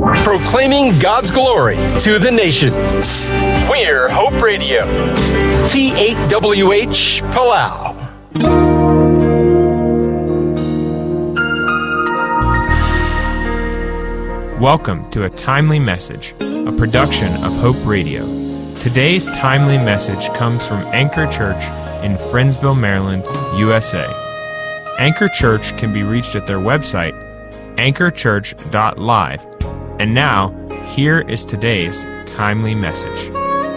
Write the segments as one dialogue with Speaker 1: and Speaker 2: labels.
Speaker 1: Proclaiming God's glory to the nations. We're Hope Radio. T8WH Palau.
Speaker 2: Welcome to A Timely Message, a production of Hope Radio. Today's timely message comes from Anchor Church in Friendsville, Maryland, USA. Anchor Church can be reached at their website, anchorchurch.live. And now, here is today's timely message.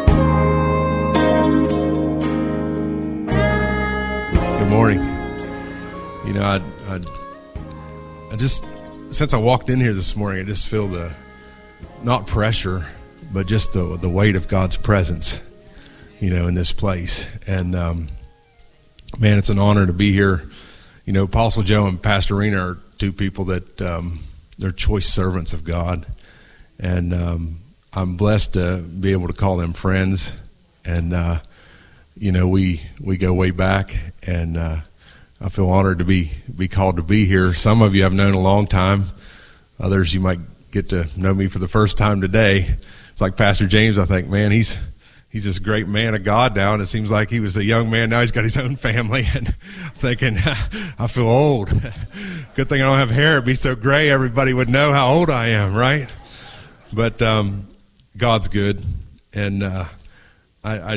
Speaker 3: Good morning. You know, I just, since I walked in here this morning, I just feel the, not pressure, but just the weight of God's presence, you know, in this place. And, man, it's an honor to be here. You know, Apostle Joe and Pastor Rena are two people that, they're choice servants of God. And, I'm blessed to be able to call them friends. And, you know, we go way back, and, I feel honored to be called to be here. Some of you I've known a long time. Others you might get to know me for the first time today. It's like Pastor James, I think, man, he's this great man of God now, and it seems like he was a young man. Now he's got his own family, and I'm thinking, I feel old. Good thing I don't have hair. It'd be so gray everybody would know how old I am, right? But God's good, and I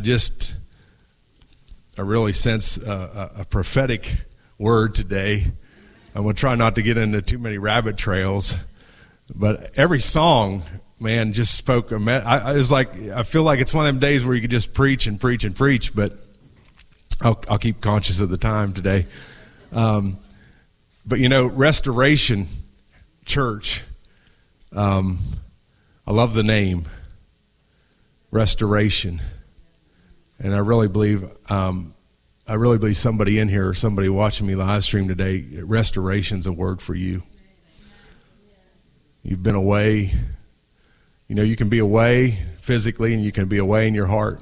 Speaker 3: really sense a prophetic word today. I'm going to try not to get into too many rabbit trails, but every song, man, just spoke a it was like, I feel like it's one of them days where you could just preach and preach and preach, but I'll keep conscious of the time today. But you know, Restoration Church, I love the name Restoration, and I really believe somebody in here or somebody watching me live stream today, restoration's a word for you. You've been away. You know, you can be away physically and you can be away in your heart.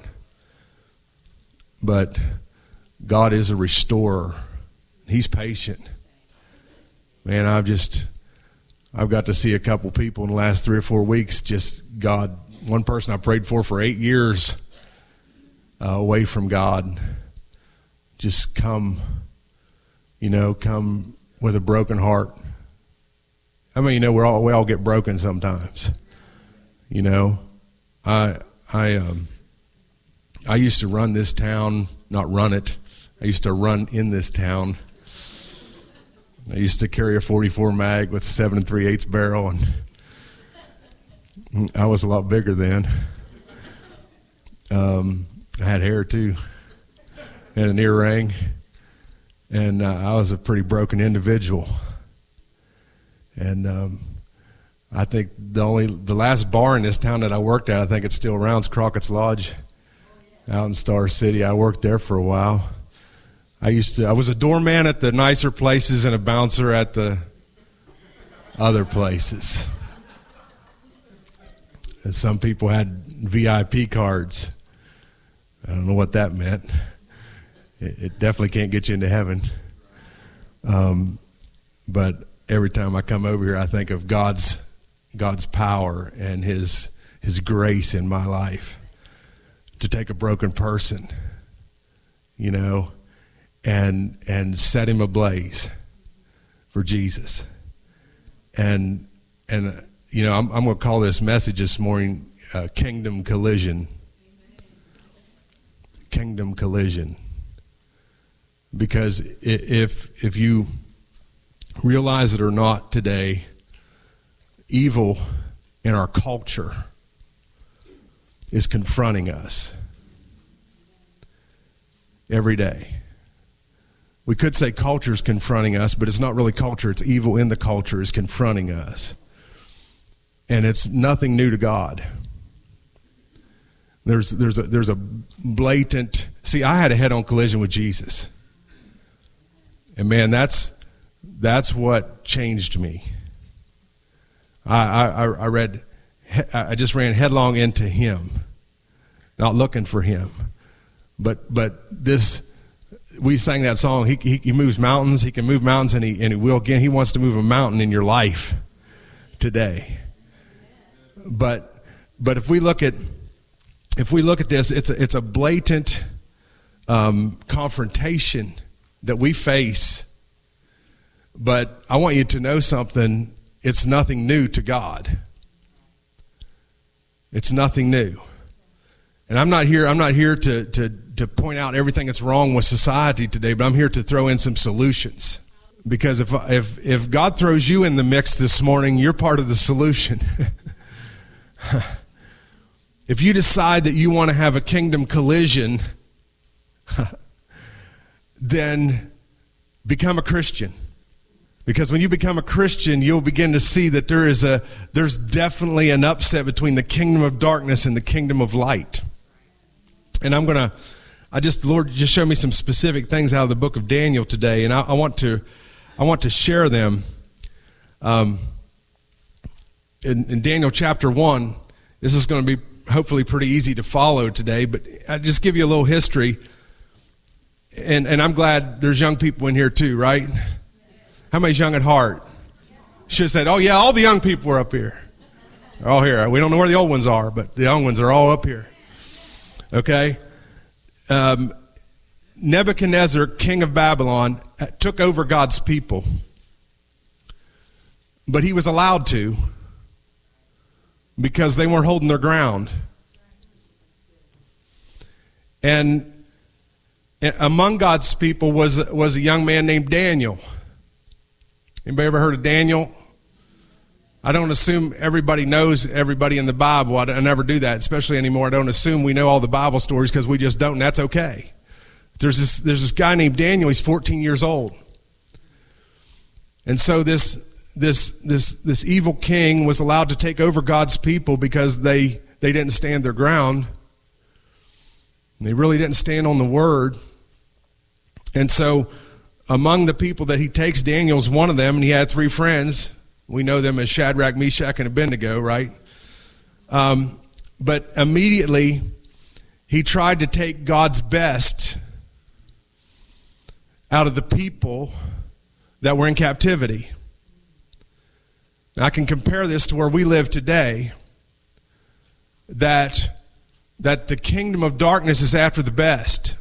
Speaker 3: But God is a restorer. He's patient. Man, I've got to see a couple people in the last 3 or 4 weeks, just God, one person I prayed for 8 years away from God, just come with a broken heart. I mean, you know, we all get broken sometimes. You know, I used to run this town, not run it. I used to run in this town. I used to carry a 44 mag with a 7 3/8 barrel, and I was a lot bigger then. I had hair too, and an earring, and I was a pretty broken individual. And I think the last bar in this town that I worked at, I think it's still around, it's Crockett's Lodge out in Star City. I worked there for a while. I was a doorman at the nicer places and a bouncer at the other places. And some people had VIP cards. I don't know what that meant. It definitely can't get you into heaven. But every time I come over here, I think of God's power and His grace in my life to take a broken person, you know, and set him ablaze for Jesus. And you know, I'm going to call this message this morning Kingdom Collision. Kingdom Collision. Because if you realize it or not today, evil in our culture is confronting us every day. We could say culture is confronting us, but it's not really culture. It's evil in the culture is confronting us. And it's nothing new to God. There's a blatant, see, I had a head-on collision with Jesus. And man, that's what changed me. I just ran headlong into Him, not looking for Him. But this, we sang that song, he moves mountains, He can move mountains, and he will again. He wants to move a mountain in your life today. But if we look at this, it's a blatant confrontation that we face. But I want you to know something. It's nothing new to God. It's nothing new. And I'm not here to point out everything that's wrong with society today, but I'm here to throw in some solutions. Because if God throws you in the mix this morning, you're part of the solution. If you decide that you want to have a kingdom collision, then become a Christian. Because when you become a Christian, you'll begin to see that there's definitely an upset between the kingdom of darkness and the kingdom of light. And the Lord just showed me some specific things out of the book of Daniel today, and I want to share them. In Daniel chapter 1, this is going to be hopefully pretty easy to follow today, but I just give you a little history. And I'm glad there's young people in here too, right? How many's young at heart? Should have said, oh yeah, all the young people are up here. They're all here. We don't know where the old ones are, but the young ones are all up here. Okay? Nebuchadnezzar, king of Babylon, took over God's people. But he was allowed to, because they weren't holding their ground. And among God's people was a young man named Daniel. Anybody ever heard of Daniel? I don't assume everybody knows everybody in the Bible. I never do that, especially anymore. I don't assume we know all the Bible stories, because we just don't, and that's okay. There's this guy named Daniel. He's 14 years old. And so this evil king was allowed to take over God's people because they didn't stand their ground. They really didn't stand on the word. And so among the people that he takes, Daniel's one of them, and he had 3 friends. We know them as Shadrach, Meshach, and Abednego, right? But immediately he tried to take God's best out of the people that were in captivity. Now, I can compare this to where we live today, that the kingdom of darkness is after the best.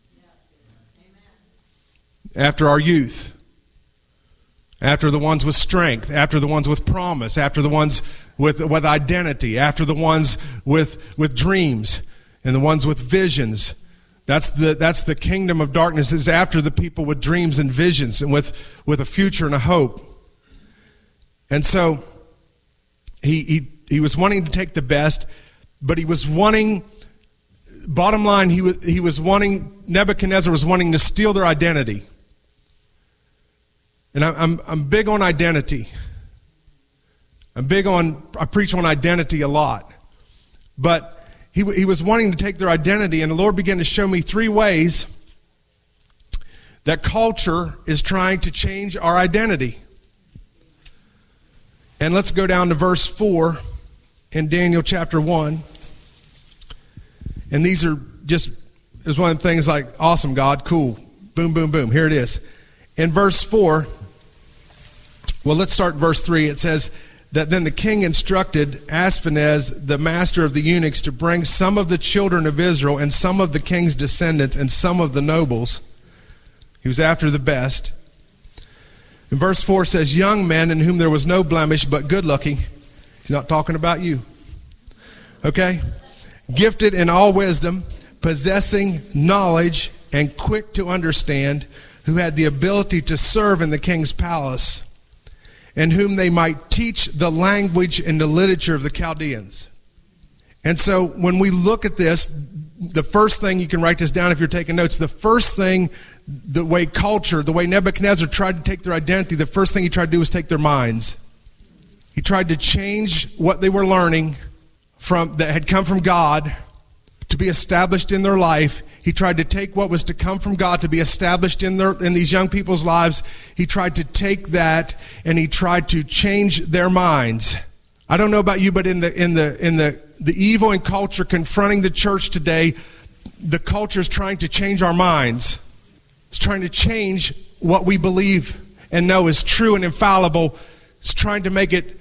Speaker 3: After our youth. After the ones with strength. After the ones with promise. After the ones with identity. After the ones with dreams. And the ones with visions. That's the kingdom of darkness, is after the people with dreams and visions and with a future and a hope. And so he was wanting to take the best, but he was wanting, bottom line, Nebuchadnezzar was wanting to steal their identity. And I'm big on identity. I preach on identity a lot. But he was wanting to take their identity, and the Lord began to show me 3 ways that culture is trying to change our identity. And let's go down to verse 4 in Daniel chapter 1. And these are just, it's one of the things like, awesome, God, cool, boom, boom, boom, here it is. In verse 4, well, let's start verse 3. It says that then the king instructed Ashpenaz, the master of the eunuchs, to bring some of the children of Israel and some of the king's descendants and some of the nobles. He was after the best. And verse 4 says, young men in whom there was no blemish but good looking. He's not talking about you. Okay? Gifted in all wisdom, possessing knowledge, and quick to understand, who had the ability to serve in the king's palace, and whom they might teach the language and the literature of the Chaldeans. And so when we look at this, the first thing, you can write this down if you're taking notes, the first thing, the way Nebuchadnezzar tried to take their identity, the first thing he tried to do was take their minds. He tried to change what they were learning that had come from God to be established in their life. He tried to take what was to come from God to be established in these young people's lives. He tried to take that and he tried to change their minds. I don't know about you, but in the evil and culture confronting the church today, the culture is trying to change our minds. It's trying to change what we believe and know is true and infallible. It's trying to make it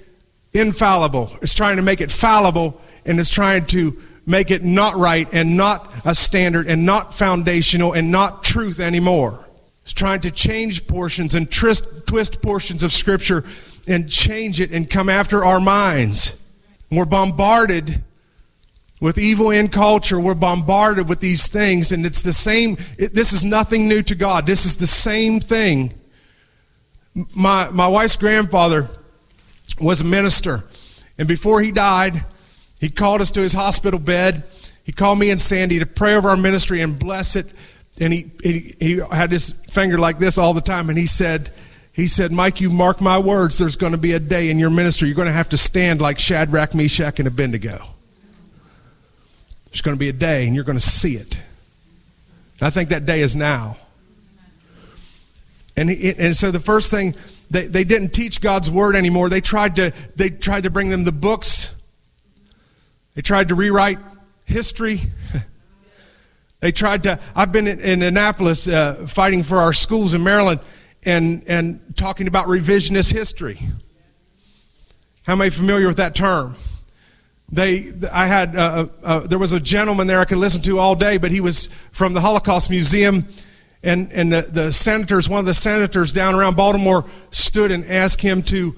Speaker 3: infallible. It's trying to make it fallible, and it's trying to make it not right and not a standard and not foundational and not truth anymore. It's trying to change portions and twist portions of Scripture and change it and come after our minds. We're bombarded with evil in culture. We're bombarded with these things, and it's the same. This is nothing new to God. This is the same thing. My wife's grandfather was a minister, and before he died, he called us to his hospital bed. He called me and Sandy to pray over our ministry and bless it. And he had his finger like this all the time, and he said, Mike, you mark my words, there's going to be a day in your ministry you're going to have to stand like Shadrach, Meshach, and Abednego. There's going to be a day, and you're going to see it. And I think that day is now. And so the first thing, they didn't teach God's word anymore. They tried to bring them the books. They tried to rewrite history. I've been in Annapolis fighting for our schools in Maryland and talking about revisionist history. How many familiar with that term? There was a gentleman there I could listen to all day, but he was from the Holocaust Museum, and the senators, one of the senators down around Baltimore stood and asked him to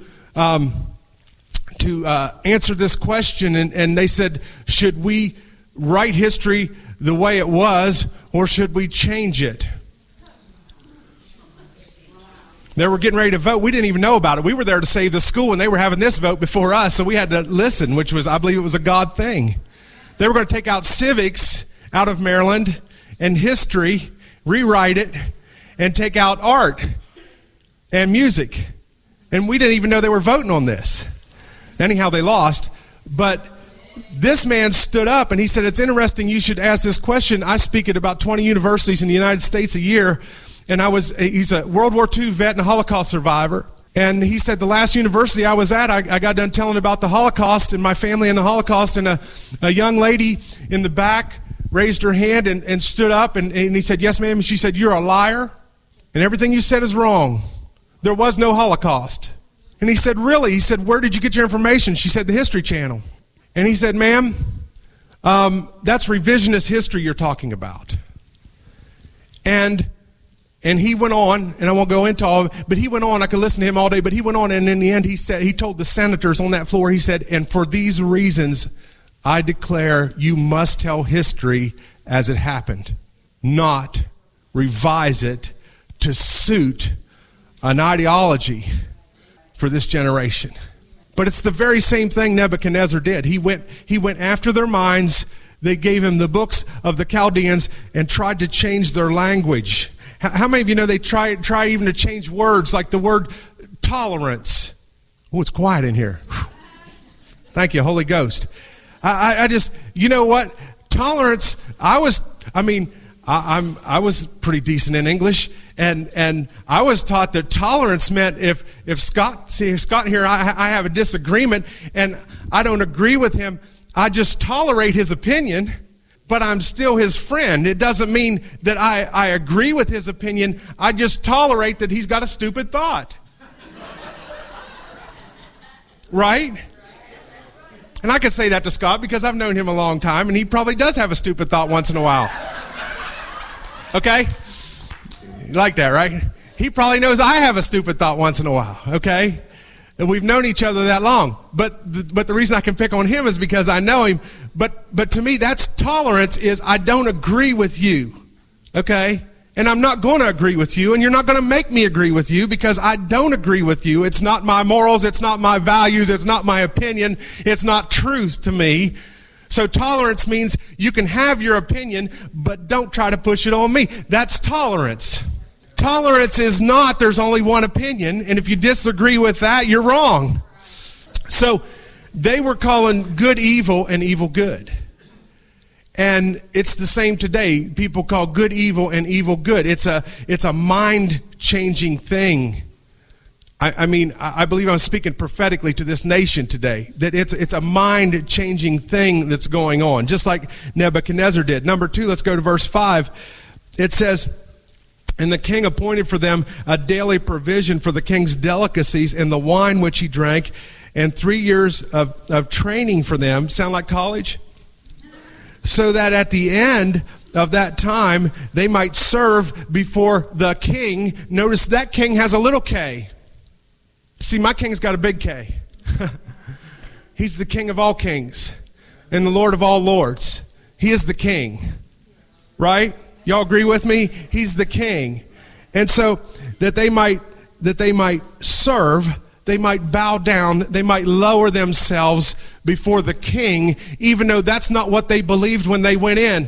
Speaker 3: answer this question, and they said, should we write history the way it was, or should we change it? They were getting ready to vote. We didn't even know about it. We were there to save the school, and they were having this vote before us, so we had to listen, which was, I believe it was a God thing. They were going to take out civics out of Maryland and history, rewrite it, and take out art and music. And we didn't even know they were voting on this. Anyhow, they lost. But this man stood up and he said, it's interesting you should ask this question. I speak at about 20 universities in the United States a year. And he's a World War II vet and a Holocaust survivor. And he said, the last university I was at, I got done telling about the Holocaust and my family in the Holocaust. And a young lady in the back raised her hand and stood up. And he said, yes, ma'am. And she said, you're a liar. And everything you said is wrong. There was no Holocaust. And he said, really? He said, where did you get your information? She said, the History Channel. And he said, ma'am, that's revisionist history you're talking about. And he went on, and I won't go into all of it, but he went on. I could listen to him all day, but he went on, and in the end he told the senators on that floor, he said, and for these reasons, I declare you must tell history as it happened, not revise it to suit an ideology for this generation. But it's the very same thing Nebuchadnezzar did. He went after their minds. They gave him the books of the Chaldeans and tried to change their language. How many of you know they try even to change words, like the word tolerance? Oh, it's quiet in here. Thank you, Holy Ghost. I just, you know what? Tolerance, I was pretty decent in English, and I was taught that tolerance meant if Scott here, I have a disagreement, and I don't agree with him, I just tolerate his opinion, but I'm still his friend. It doesn't mean that I agree with his opinion. I just tolerate that he's got a stupid thought. Right? And I can say that to Scott because I've known him a long time, and he probably does have a stupid thought once in a while. Okay? You like that, right? He probably knows I have a stupid thought once in a while, okay? And we've known each other that long. But the reason I can pick on him is because I know him. But to me, that's tolerance, is I don't agree with you, okay? And I'm not going to agree with you, and you're not going to make me agree with you because I don't agree with you. It's not my morals, it's not my values, it's not my opinion, it's not truth to me. So tolerance means you can have your opinion, but don't try to push it on me. That's tolerance. Tolerance is not there's only one opinion, and if you disagree with that, you're wrong. So they were calling good evil and evil good. And it's the same today. People call good evil and evil good. It's a mind-changing thing. I believe I'm speaking prophetically to this nation today, that it's a mind-changing thing that's going on, just like Nebuchadnezzar did. Number 2, let's go to verse 5. It says, and the king appointed for them a daily provision for the king's delicacies and the wine which he drank, and 3 years of training for them. Sound like college? So that at the end of that time, they might serve before the king. Notice that king has a little K. See, my king's got a big K. He's the King of all kings and the Lord of all lords. He is the king, right? Y'all agree with me? He's the king. And so that they might serve, they might bow down, they might lower themselves before the king, even though that's not what they believed when they went in.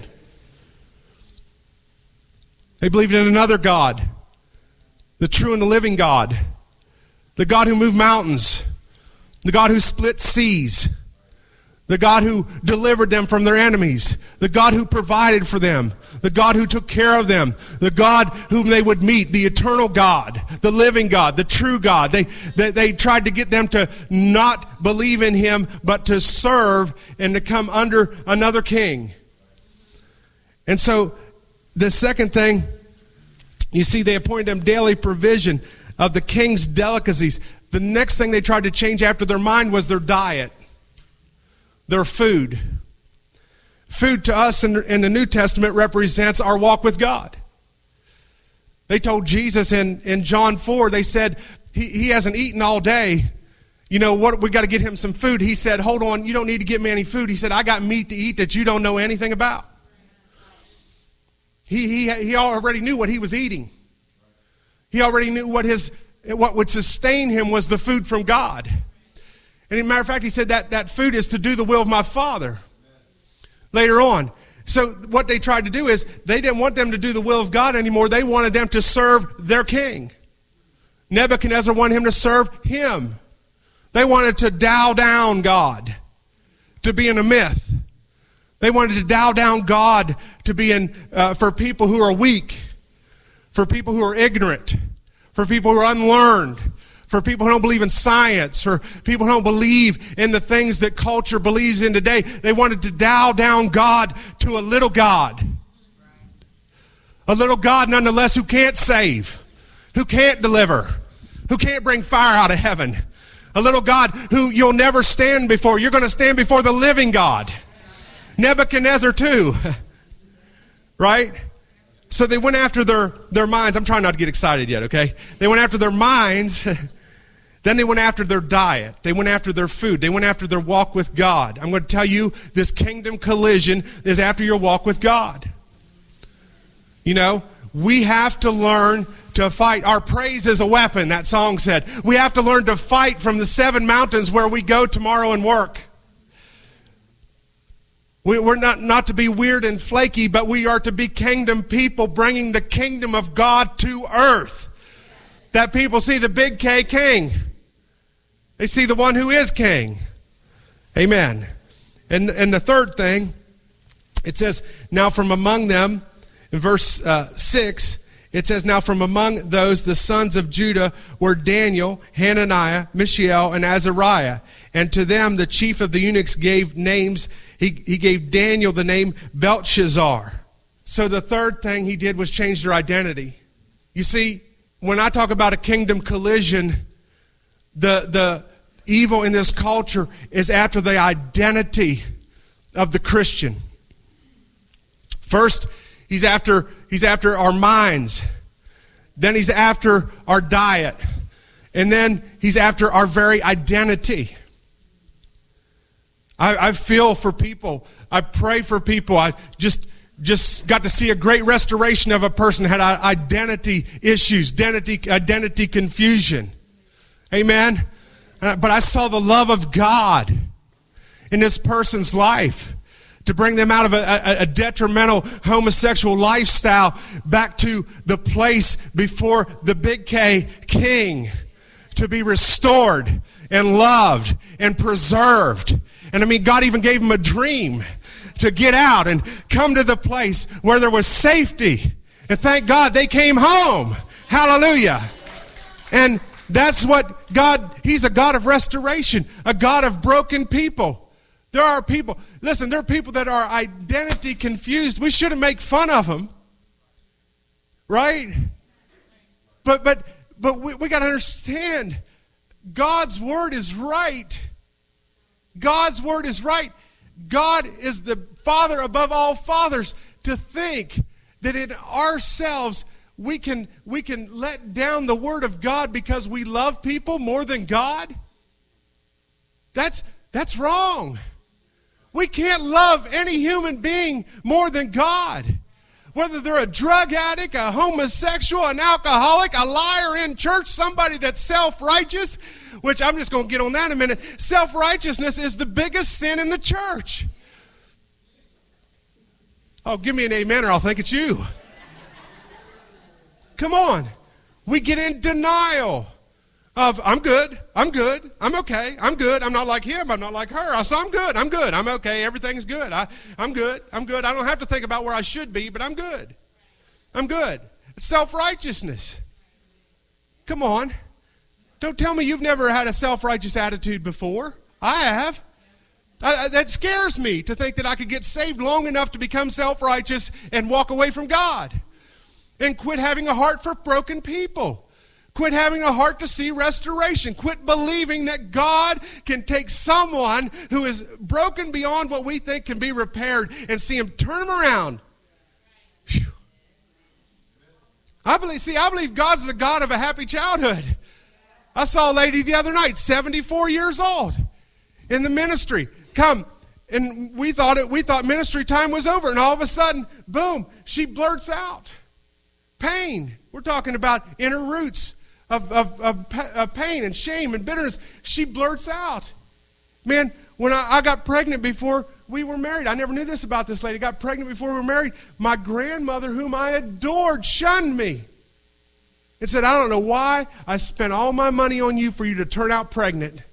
Speaker 3: They believed in another God, the true and the living God, the God who moved mountains, the God who split seas, the God who delivered them from their enemies, the God who provided for them, the God who took care of them, the God whom they would meet, the eternal God, the living God, the true God. They tried to get them to not believe in him, but to serve and to come under another king. And so the second thing, you see, they appointed them daily provision of the king's delicacies. The next thing they tried to change after their mind was their diet, their food. Food to us in the New Testament represents our walk with God. They told Jesus in John 4, they said, he hasn't eaten all day. You know what? We got to get him some food. He said, hold on, you don't need to get me any food. He said, I got meat to eat that you don't know anything about. He already knew what he was eating. He already knew what would sustain him was the food from God. And as a matter of fact, he said that food is to do the will of my Father. Later on. So what they tried to do is they didn't want them to do the will of God anymore. They wanted them to serve their king. Nebuchadnezzar wanted him to serve him. They wanted to dial down God to be in a myth. They wanted to dial down God to be in for people who are weak, for people who are ignorant, for people who are unlearned, for people who don't believe in science, for people who don't believe in the things that culture believes in today. They wanted to dial down God to a little God. A little God, nonetheless, who can't save, who can't deliver, who can't bring fire out of heaven. A little God who you'll never stand before. You're going to stand before the living God. Nebuchadnezzar too. Right? So they went after their minds. I'm trying not to get excited yet, okay? They went after their minds. Then they went after their diet. They went after their food. They went after their walk with God. I'm going to tell you, this kingdom collision is after your walk with God. You know, we have to learn to fight. Our praise is a weapon, that song said. We have to learn to fight from the 7 mountains where we go tomorrow and work. We're not to be weird and flaky, but we are to be kingdom people bringing the kingdom of God to earth. That people see the big K king. They see the one who is king. Amen. And the third thing, it says, now from among them, in verse 6, it says, now from among those, the sons of Judah were Daniel, Hananiah, Mishael, and Azariah. And to them, the chief of the eunuchs gave names. He gave Daniel the name Belshazzar. So the third thing he did was change their identity. You see, when I talk about a kingdom collision, the evil in this culture is after the identity of the Christian. First, he's after our minds. Then he's after our diet. And then he's after our very identity. I feel for people. I pray for people. I just got to see a great restoration of a person who had identity issues, identity confusion. Amen? But I saw the love of God in this person's life to bring them out of a detrimental homosexual lifestyle back to the place before the big K king, to be restored and loved and preserved. And I mean, God even gave him a dream to get out and come to the place where there was safety. And thank God they came home. Hallelujah. And that's what God, he's a God of restoration, a God of broken people. There are people, listen, there are people that are identity confused. We shouldn't make fun of them. Right? But we got to understand God's word is right. God's word is right. God is the Father above all fathers. To think that in ourselves we can let down the word of God because we love people more than God, that's wrong. We can't love any human being more than God. Whether they're a drug addict, a homosexual, an alcoholic, a liar in church, somebody that's self-righteous, which I'm just going to get on that in a minute. Self-righteousness is the biggest sin in the church. Oh, give me an amen or I'll think it's you. Come on. We get in denial of, I'm good, I'm okay, I'm good, I'm not like him, I'm not like her, so I'm good, I'm okay, everything's good, I'm good, I don't have to think about where I should be, but I'm good. It's self-righteousness. Come on. Don't tell me you've never had a self-righteous attitude before. I have. That scares me to think that I could get saved long enough to become self-righteous and walk away from God and quit having a heart for broken people. Quit having a heart to see restoration. Quit believing that God can take someone who is broken beyond what we think can be repaired and see him turn them around. Whew. I believe God's the God of a happy childhood. I saw a lady the other night, 74 years old, in the ministry. Come, and we thought ministry time was over, and all of a sudden, boom, she blurts out. Pain. We're talking about inner roots of pain and shame and bitterness. She blurts out. Man, when I got pregnant before we were married, I never knew this about this lady. Got pregnant before we were married. My grandmother, whom I adored, shunned me and said, I don't know why I spent all my money on you for you to turn out pregnant.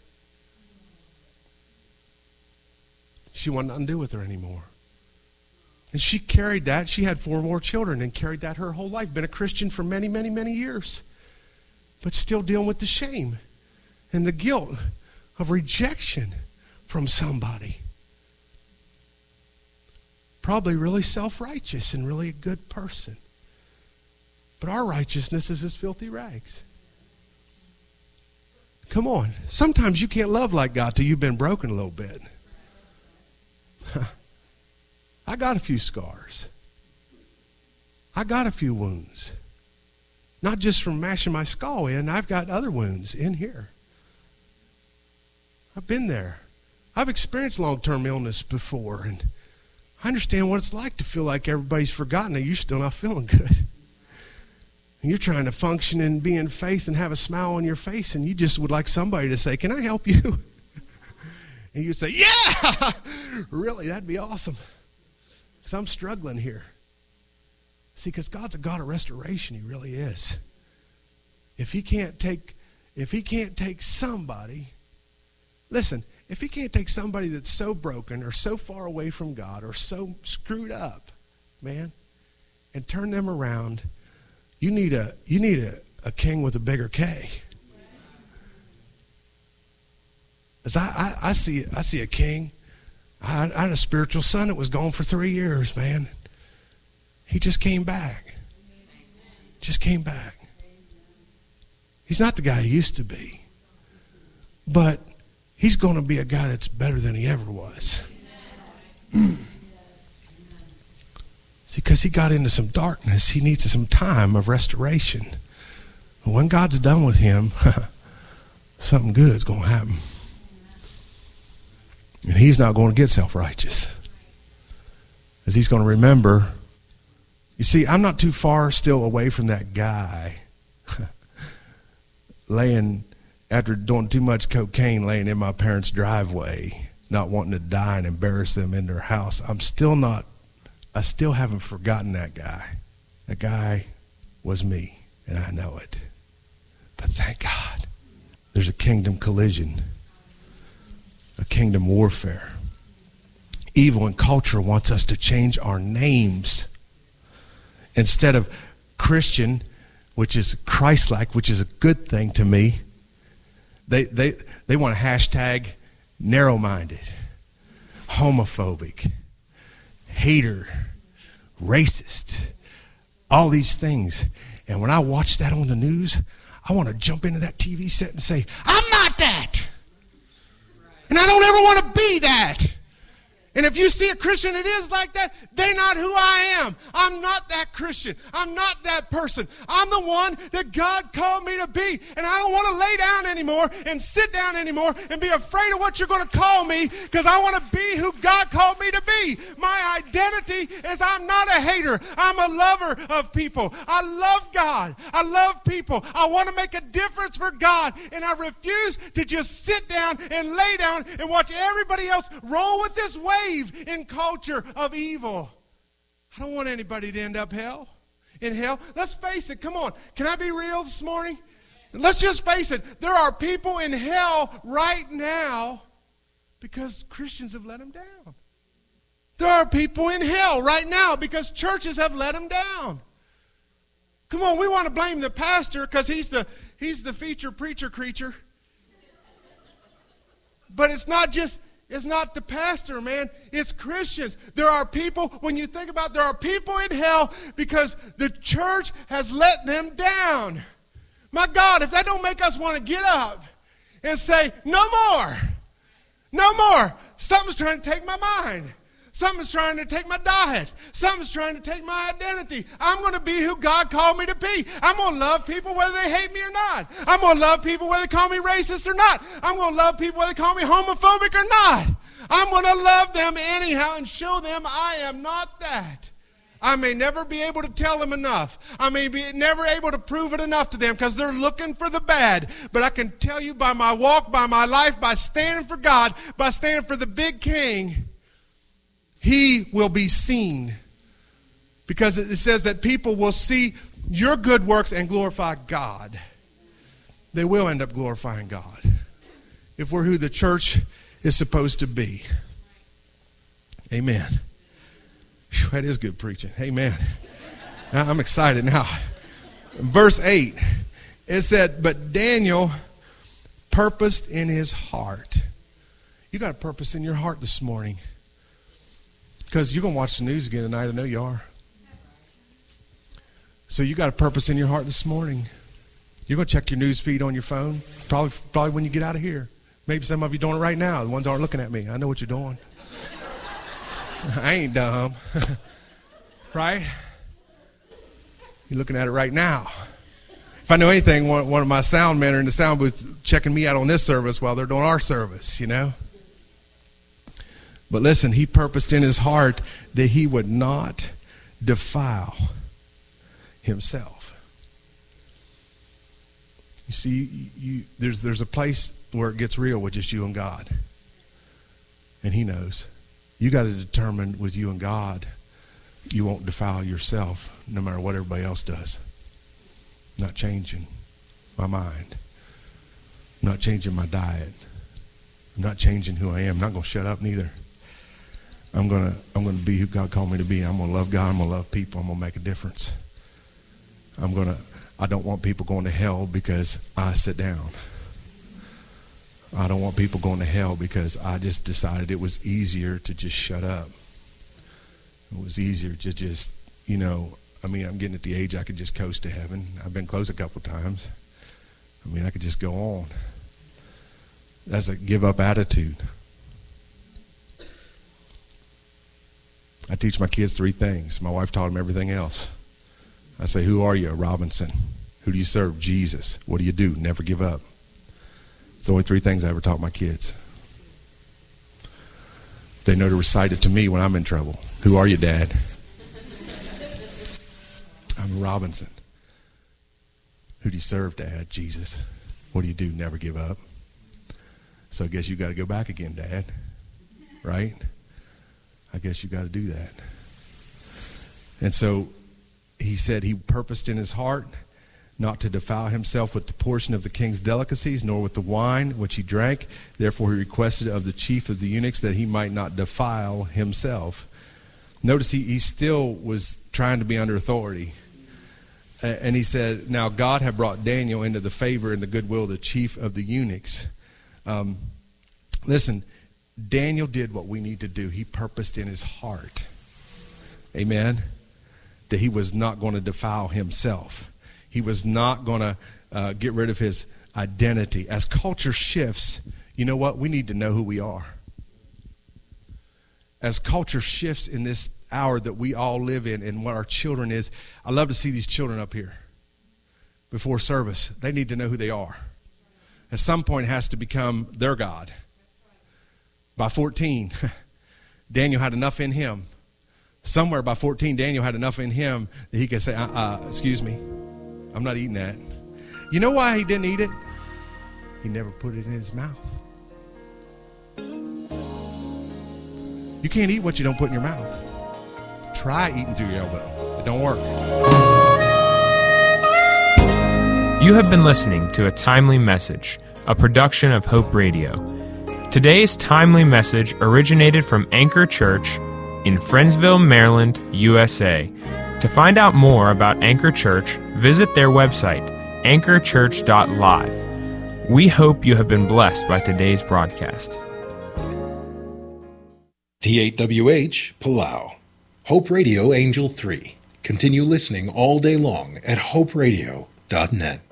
Speaker 3: She wanted nothing to do with her anymore. And she carried that. She had 4 more children and carried that her whole life. Been a Christian for many, many, many years. But still dealing with the shame and the guilt of rejection from somebody. Probably really self-righteous and really a good person. But our righteousness is as filthy rags. Come on. Sometimes you can't love like God till you've been broken a little bit. I got a few scars. I got a few wounds. Not just from mashing my skull in, I've got other wounds in here. I've been there. I've experienced long-term illness before, and I understand what it's like to feel like everybody's forgotten and you're still not feeling good. And you're trying to function and be in faith and have a smile on your face, and you just would like somebody to say, can I help you? And you say, yeah! Really, that'd be awesome. Because I'm struggling here. See, because God's a God of restoration. He really is. If he can't take somebody, listen, if he can't take somebody that's so broken or so far away from God or so screwed up, man, and turn them around, you need a king with a bigger K. As I see a king. I had a spiritual son that was gone for 3 years, man. He just came back. Just came back. He's not the guy he used to be. But he's going to be a guy that's better than he ever was. See, because he got into some darkness, he needs some time of restoration. But when God's done with him, something good is going to happen. And he's not going to get self-righteous. Because he's going to remember. You see, I'm not too far still away from that guy laying, after doing too much cocaine, laying in my parents' driveway, not wanting to die and embarrass them in their house. I still haven't forgotten that guy. That guy was me, and I know it. But thank God, there's a kingdom collision, a kingdom warfare. Evil and culture wants us to change our names. Instead of Christian, which is Christ-like, which is a good thing to me, they want to hashtag narrow-minded, homophobic, hater, racist, all these things. And when I watch that on the news, I want to jump into that TV set and say, I'm not that. And I don't ever want to be that. And if you see a Christian that is like that, they're not who I am. I'm not that Christian. I'm not that person. I'm the one that God called me to be. And I don't want to lay down anymore and sit down anymore and be afraid of what you're going to call me, because I want to be who God called me to be. My identity is I'm not a hater. I'm a lover of people. I love God. I love people. I want to make a difference for God. And I refuse to just sit down and lay down and watch everybody else roll with this wave in culture of evil. I don't want anybody to end up in hell. Let's face it. Come on. Can I be real this morning? Let's just face it. There are people in hell right now because Christians have let them down. There are people in hell right now because churches have let them down. Come on, we want to blame the pastor because he's the feature preacher creature. But it's not the pastor, man. It's Christians. There are people, when you think about it, there are people in hell because the church has let them down. My God, if that don't make us want to get up and say, no more. No more. Something's trying to take my mind. Something's trying to take my diet. Something's trying to take my identity. I'm going to be who God called me to be. I'm going to love people whether they hate me or not. I'm going to love people whether they call me racist or not. I'm going to love people whether they call me homophobic or not. I'm going to love them anyhow and show them I am not that. I may never be able to tell them enough. I may be never able to prove it enough to them because they're looking for the bad. But I can tell you by my walk, by my life, by standing for God, by standing for the big King, He will be seen. Because it says that people will see your good works and glorify God. They will end up glorifying God if we're who the church is supposed to be. Amen. Whew, that is good preaching. Amen. Now, I'm excited now. Verse 8, it said, but Daniel purposed in his heart. You got a purpose in your heart this morning. Because you're going to watch the news again tonight. I know you are. So you got a purpose in your heart this morning. You're going to check your news feed on your phone. Probably when you get out of here. Maybe some of you doing it right now. The ones aren't looking at me. I know what you're doing. I ain't dumb. Right? You're looking at it right now. If I know anything, one of my sound men are in the sound booth checking me out on this service while they're doing our service, you know. But listen, he purposed in his heart that he would not defile himself. You see, there's a place where it gets real with just you and God. And he knows. You got to determine with you and God, you won't defile yourself no matter what everybody else does. I'm not changing my mind. I'm not changing my diet. I'm not changing who I am. I'm not going to shut up neither. I'm going to be who God called me to be. I'm going to love God. I'm going to love people. I'm going to make a difference. I don't want people going to hell because I sit down. I don't want people going to hell because I just decided it was easier to just shut up. It was easier to just, I'm getting at the age I could just coast to heaven. I've been close a couple times. I could just go on. That's a give up attitude. I teach my kids 3 things. My wife taught them everything else. I say, who are you? Robinson. Who do you serve? Jesus. What do you do? Never give up. It's the only 3 things I ever taught my kids. They know to recite it to me when I'm in trouble. Who are you, Dad? I'm Robinson. Who do you serve, Dad? Jesus. What do you do? Never give up. So I guess you got to go back again, Dad. Right? I guess you got to do that. And so he said he purposed in his heart not to defile himself with the portion of the king's delicacies, nor with the wine which he drank. Therefore he requested of the chief of the eunuchs that he might not defile himself. Notice he still was trying to be under authority. And he said, now God had brought Daniel into the favor and the goodwill of the chief of the eunuchs. Listen, Daniel did what we need to do. He purposed in his heart, amen, that he was not going to defile himself. He was not going to get rid of his identity. As culture shifts, you know what? We need to know who we are. As culture shifts in this hour that we all live in and what our children is, I love to see these children up here before service. They need to know who they are. At some point, it has to become their God. By 14, Daniel had enough in him. Somewhere by 14, Daniel had enough in him that he could say, excuse me, I'm not eating that. You know why he didn't eat it? He never put it in his mouth. You can't eat what you don't put in your mouth. Try eating through your elbow. It don't work.
Speaker 2: You have been listening to a timely message, a production of Hope Radio. Today's timely message originated from Anchor Church in Friendsville, Maryland, USA. To find out more about Anchor Church, visit their website, anchorchurch.live. We hope you have been blessed by today's broadcast.
Speaker 4: T8WH, Palau. Hope Radio Angel 3. Continue listening all day long at hoperadio.net.